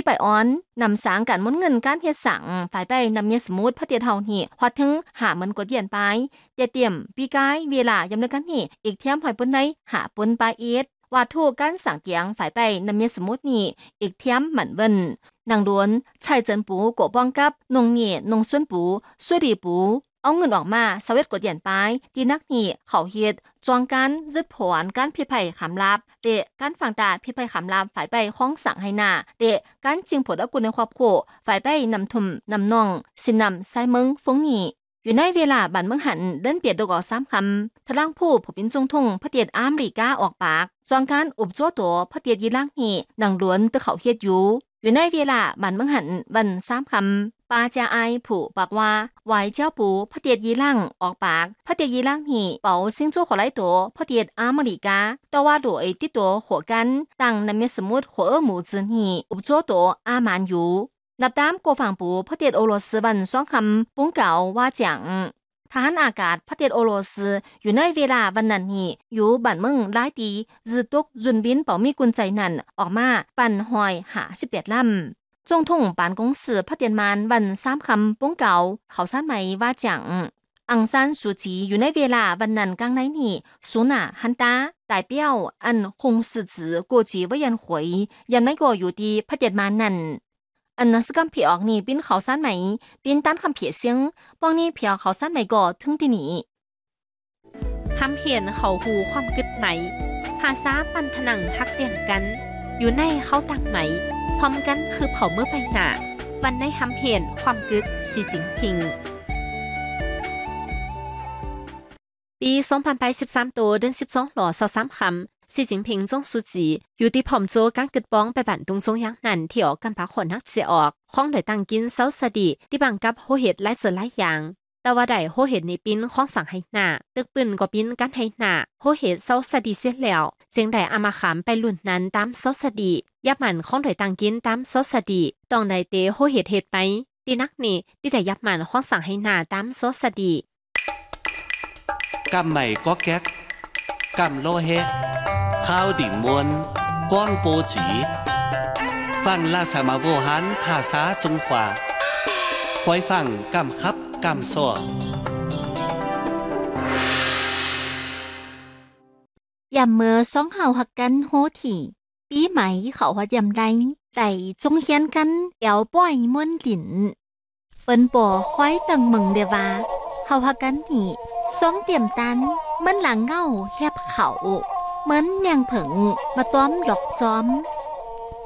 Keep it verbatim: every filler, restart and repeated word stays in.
ไปออนนำสางการหมุนเงินการเฮ็ดสังฝ่ายไปนำเมียสมุดพระเตียเฮานี่ฮอดถึงหามันกดเยียนไปเตรียมปีกายเวลายำเลิกกันนี่อีกเทียมหอยปนในหาปนปลาเอ็ดว่าถูกการสั่งเตียงฝ่ายไปนำเมียสมุดนี่อีกเทียมหมันเบิ่นนางล้วนไช่เจินปูกป้องกับนงเหน่นงส่วนปูสวยดีปูเอาเงินออกมาสวิตกดเยียนไปดีนักนี่เขาเฮ็ดจองการยึดผลการพิภัยขำลับเดะการฟังตาพิภัยขำลับฝ่ายไปห้องสั่งให้หน้าเดะการจิงผลอกุลในครอบครัวฝ่ายไปนำทุมนำน่องสินำไซมึงฟงนี่อยู่ในเวลาบันเมืองหันเดินเปียดดอกออกสามคำทะล่างผู้ผู้ปินจงทงพระเตียดอามริกาออกปากจองการอุบโจ้ตัวพระเตียดยีล่างนี่นางล้วนตะเขาเฮ็ดอยู่อยู่ในเวลาบันเมืองหันวันสามคำปาจาไอผู้บอกว่าไหวเจ้าปูพระเตียดยีล่างออกปากพระเตียดยีล่างนี่เป่าซิงโจ้ขอไล่ตัวพระเตียดอามริกาแต่ว่าโดยติดตัวหัวกันตั้งนำเมสมุดหัวเออหมูจืนี่อุบโจ้ตัวอามันอยู่นับตามกัวฝั่งปูพระเตียดโอโรสวันสองคำปุ้งเก่าว่าจังทหารอากาศพระเตียดโอโรสอยู่ในเวลาวันนั้นนี่อยู่บ้านเมืองหลายตีจืตุกจุนบินเป่ามีกุญใจนั่นออกมาปั่นหอยหาสิบแปดลำจงทงปานกงสือพระเตียนมานวันสามคำปุ้งเก่าเขาสั้นไหมว่าจังอังซานซูจีอยู่ในเวลาวันนั้นกลางในนี่สูนาฮันตา代表按红十字国际委员会ยังไม่ก็อยู่ที่พระเตียนมานนั่นอันนั้นสกัมเพียออกนี่เป็นเขาสั้นไหมเป็นด้านคำเพียเสียงป้องนี่เพียเขาสั้นไหมก็ถึงที่นี่ทำเพียนเขาหูความกึดไหมภาษาปันถนังฮักเปลี่ยนกันอยู่ในเขาตั้งไหมพร้อมกันคือเผาเมื่อไปหนาวันในทำเพียนความกึดสีจิงพิงปีสองพันสิบสามตัวเดือนสิบสองหล่อสาวสามคำสีจิงพิงจงสุจีอยู่ที่ผอมโจการกึดบ้องไปบั่นตรงทรงยักษ์นั่นที่ออกกันพักขนนักเสียออกข้องโดยตั้งกินเซาสดีที่บังกับโฮเห็ดไล่เสือไล่ยางแต่ว่าได้โฮเห็ดในปิ้นข้องสั่งให้หน้าตึกปืนก็ปิ้นกันให้หน้าโฮเห็ดเซาสดีเสียแล้วจึงได้อามาขามไปลุ่นนั้นตามเซาสดียับมันข้องโดยตั้งกินตามเซาสดีต้องได้เตโฮเห็ดเห็ดไปตีนักนี่ที่ได้ยับมันข้องสั่งให้หน้าตามเซาสดีกำใหม่ก็แก๊กกำโลเฮข้าวดิ่งมวนก้องโปจีฟังลาสามาโวหันภาษาจงขวาคอยฟังกำคับกำซ้อยำเมื่อสองเฮาหักกันโหถี่ปีใหม่เขาหัดยำไรแต่จงเฮียนกันเอวป้อยม้วนหลินเปิ้นป่อควายตังมึงเดว่าเฮาหักกันนี่สองเตรียมตันมันหลังเงาแหบเขาเหมือนแมงผึ่งมาต้อมหลอกจอม